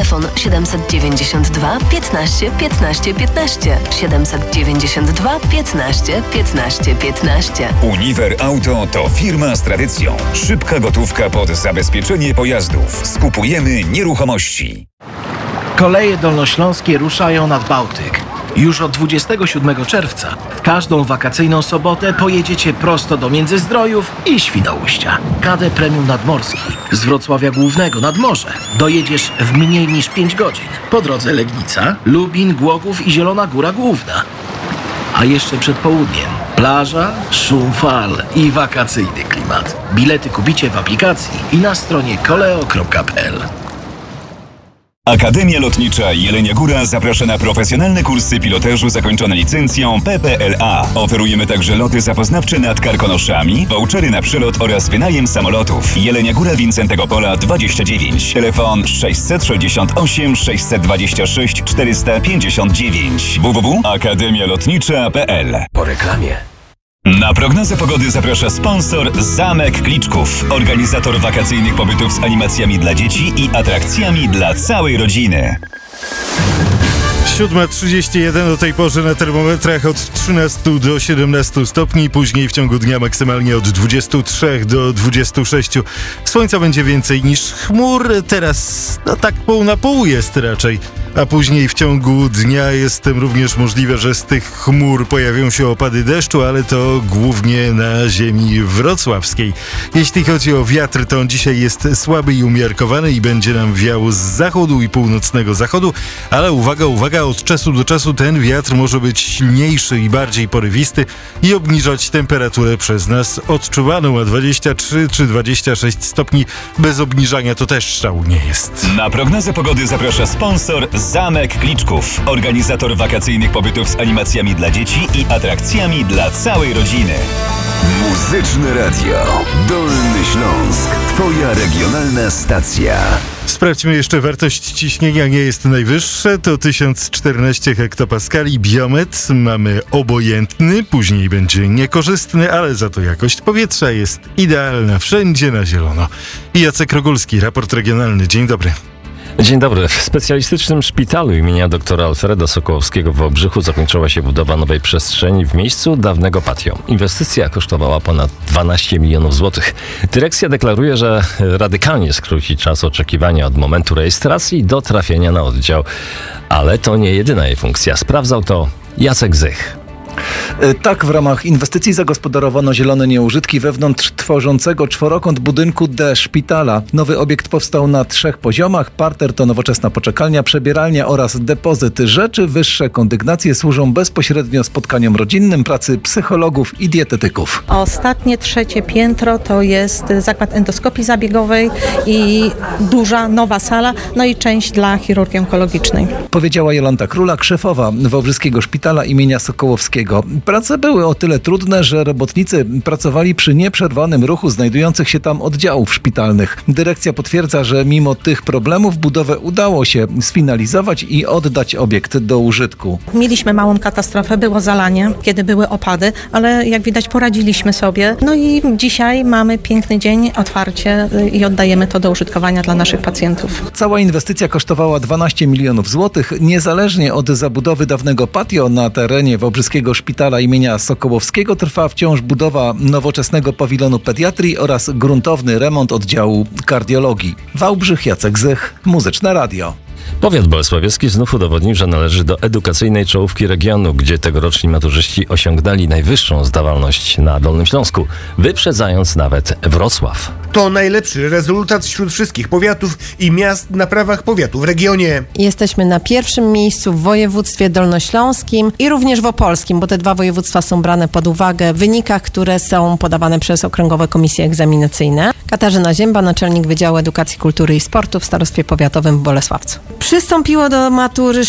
Telefon 792 15 15 15. 792 15 15 15. Uniwer Auto to firma z tradycją. Szybka gotówka pod zabezpieczenie pojazdów. Skupujemy nieruchomości. Koleje dolnośląskie ruszają nad Bałtyk. Już od 27 czerwca w każdą wakacyjną sobotę pojedziecie prosto do Międzyzdrojów i Świnoujścia. KD Premium Nadmorski z Wrocławia Głównego nad morze dojedziesz w mniej niż 5 godzin. Po drodze Legnica, Lubin, Głogów i Zielona Góra Główna. A jeszcze przed południem plaża, szum fal i wakacyjny klimat. Bilety kupicie w aplikacji i na stronie koleo.pl. Akademia Lotnicza Jelenia Góra zaprasza na profesjonalne kursy pilotażu zakończone licencją PPLA. Oferujemy także loty zapoznawcze nad Karkonoszami, vouchery na przelot oraz wynajem samolotów. Jelenia Góra Wincentego Pola 29. Telefon 668 626 459. www.akademialotnicza.pl. Po reklamie. Na prognozę pogody zaprasza sponsor Zamek Kliczków, organizator wakacyjnych pobytów z animacjami dla dzieci i atrakcjami dla całej rodziny. 7:31 o tej porze na termometrach od 13 do 17 stopni, później w ciągu dnia maksymalnie od 23 do 26. Słońca będzie więcej niż chmur, teraz tak pół na pół jest raczej, a później w ciągu dnia jest również możliwe, że z tych chmur pojawią się opady deszczu, ale to głównie na ziemi wrocławskiej. Jeśli chodzi o wiatr, to on dzisiaj jest słaby i umiarkowany i będzie nam wiał z zachodu i północnego zachodu, ale uwaga, od czasu do czasu ten wiatr może być silniejszy i bardziej porywisty i obniżać temperaturę przez nas odczuwaną, a 23 czy 26 stopni bez obniżania to też szału nie jest. Na prognozę pogody zaprasza sponsor Zamek Kliczków, organizator wakacyjnych pobytów z animacjami dla dzieci i atrakcjami dla całej rodziny. Muzyczne Radio Dolny Śląsk. Twoja regionalna stacja. Sprawdźmy jeszcze, wartość ciśnienia nie jest najwyższe, to 1014 hektopaskali. Biometr mamy obojętny, później będzie niekorzystny, ale za to jakość powietrza jest idealna wszędzie na zielono. I Jacek Rogulski, raport regionalny. Dzień dobry. Dzień dobry. W specjalistycznym szpitalu imienia doktora Alfreda Sokołowskiego w Wałbrzychu zakończyła się budowa nowej przestrzeni w miejscu dawnego patio. Inwestycja kosztowała ponad 12 milionów złotych. Dyrekcja deklaruje, że radykalnie skróci czas oczekiwania od momentu rejestracji do trafienia na oddział. Ale to nie jedyna jej funkcja. Sprawdzał to Jacek Zych. Tak, w ramach inwestycji zagospodarowano zielone nieużytki wewnątrz tworzącego czworokąt budynku D szpitala. Nowy obiekt powstał na 3 poziomach. Parter to nowoczesna poczekalnia, przebieralnia oraz depozyt rzeczy. Wyższe kondygnacje służą bezpośrednio spotkaniom rodzinnym, pracy psychologów i dietetyków. Ostatnie 3 piętro to jest zakład endoskopii zabiegowej i duża nowa sala, no i część dla chirurgii onkologicznej. Powiedziała Jolanta Królak, szefowa Wałbrzyskiego Szpitala imienia Sokołowskiego. Prace były o tyle trudne, że robotnicy pracowali przy nieprzerwanym ruchu znajdujących się tam oddziałów szpitalnych. Dyrekcja potwierdza, że mimo tych problemów budowę udało się sfinalizować i oddać obiekt do użytku. Mieliśmy małą katastrofę, było zalanie, kiedy były opady, ale jak widać poradziliśmy sobie. No i dzisiaj mamy piękny dzień, otwarcie i oddajemy to do użytkowania dla naszych pacjentów. Cała inwestycja kosztowała 12 milionów złotych. Niezależnie od zabudowy dawnego patio na terenie Wałbrzyskiego Szpitala imienia Sokołowskiego trwa wciąż budowa nowoczesnego pawilonu pediatrii oraz gruntowny remont oddziału kardiologii. Wałbrzych, Jacek Zych, Muzyczne Radio. Powiat bolesławiecki znów udowodnił, że należy do edukacyjnej czołówki regionu, gdzie tegoroczni maturzyści osiągnęli najwyższą zdawalność na Dolnym Śląsku, wyprzedzając nawet Wrocław. To najlepszy rezultat wśród wszystkich powiatów i miast na prawach powiatu w regionie. Jesteśmy na pierwszym miejscu w województwie dolnośląskim i również w opolskim, bo te 2 województwa są brane pod uwagę w wynikach, które są podawane przez okręgowe komisje egzaminacyjne. Katarzyna Zięba, naczelnik Wydziału Edukacji, Kultury i Sportu w Starostwie Powiatowym w Bolesławcu. Przystąpiło do matury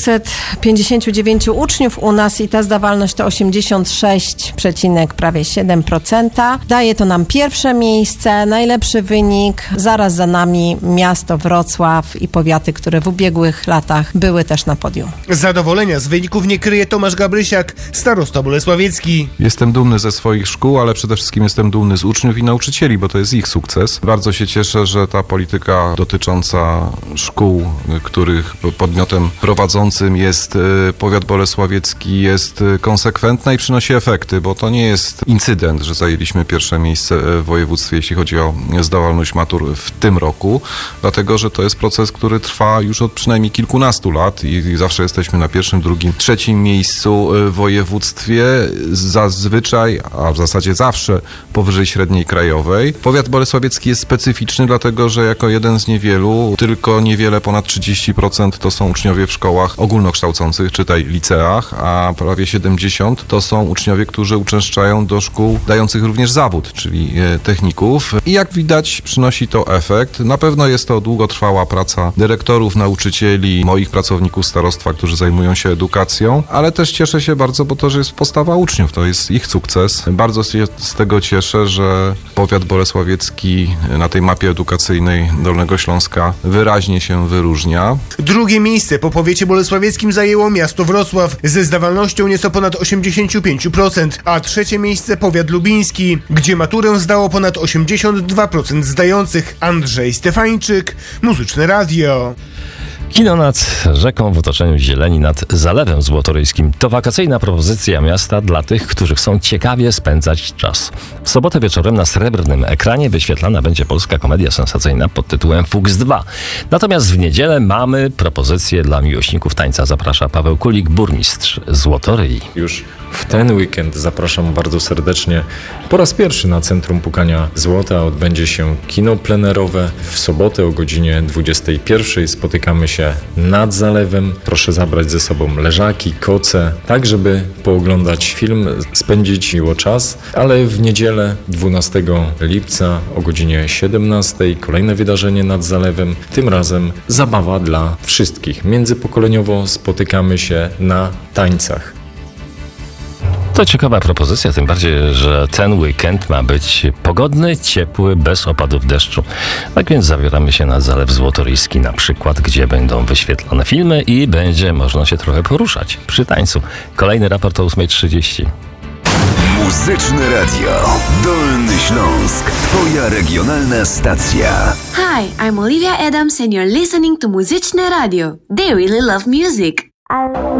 659 uczniów u nas i ta zdawalność to 86,7%. Daje to nam pierwsze miejsce. najlepszy wynik. Zaraz za nami miasto Wrocław i powiaty, które w ubiegłych latach były też na podium. Zadowolenia z wyników nie kryje Tomasz Gabrysiak, starosta bolesławiecki. Jestem dumny ze swoich szkół, ale przede wszystkim jestem dumny z uczniów i nauczycieli, bo to jest ich sukces. Bardzo się cieszę, że ta polityka dotycząca szkół, których podmiotem prowadzącym jest powiat bolesławiecki, jest konsekwentna i przynosi efekty, bo to nie jest incydent, że zajęliśmy pierwsze miejsce w województwie, jeśli chodzi o zdawalność matur w tym roku, dlatego, że to jest proces, który trwa już od przynajmniej kilkunastu lat i zawsze jesteśmy na pierwszym, drugim, trzecim miejscu w województwie, zazwyczaj, a w zasadzie zawsze powyżej średniej krajowej. Powiat bolesławiecki jest specyficzny, dlatego, że jako jeden z niewielu, tylko niewiele ponad 30% to są uczniowie w szkołach ogólnokształcących, czytaj liceach, a prawie 70% to są uczniowie, którzy uczęszczają do szkół dających również zawód, czyli techników. I jak widać, przynosi to efekt. Na pewno jest to długotrwała praca dyrektorów, nauczycieli, moich pracowników starostwa, którzy zajmują się edukacją, ale też cieszę się bardzo, bo to, że jest postawa uczniów, to jest ich sukces. Bardzo się z tego cieszę, że powiat bolesławiecki na tej mapie edukacyjnej Dolnego Śląska wyraźnie się wyróżnia. Drugie miejsce po powiecie bolesławieckim zajęło miasto Wrocław ze zdawalnością nieco ponad 85%, a trzecie miejsce powiat lubiński, gdzie maturę zdało ponad 82% zdających. Andrzej Stefańczyk, Muzyczne Radio. Kino nad rzeką w otoczeniu zieleni nad Zalewem Złotoryjskim to wakacyjna propozycja miasta dla tych, którzy chcą ciekawie spędzać czas. W sobotę wieczorem na srebrnym ekranie wyświetlana będzie polska komedia sensacyjna pod tytułem Fuchs 2. Natomiast w niedzielę mamy propozycję dla miłośników tańca. Zaprasza Paweł Kulik, burmistrz Złotoryi. Już w ten weekend zapraszam bardzo serdecznie. Po raz pierwszy na Centrum Pukania Złota odbędzie się kino plenerowe. W sobotę o godzinie 21:00 spotykamy się nad zalewem. Proszę zabrać ze sobą leżaki, koce, tak żeby pooglądać film, spędzić miło czas. Ale w niedzielę 12 lipca o godzinie 17:00 kolejne wydarzenie nad zalewem. Tym razem zabawa dla wszystkich. Międzypokoleniowo spotykamy się na tańcach. To ciekawa propozycja, tym bardziej, że ten weekend ma być pogodny, ciepły, bez opadów deszczu. Tak więc zabieramy się na Zalew Złotoryjski na przykład, gdzie będą wyświetlone filmy i będzie można się trochę poruszać przy tańcu. Kolejny raport o 8:30. Muzyczne Radio. Dolny Śląsk. Twoja regionalna stacja. Hi, I'm Olivia Adams and you're listening to Muzyczne Radio. They really love music.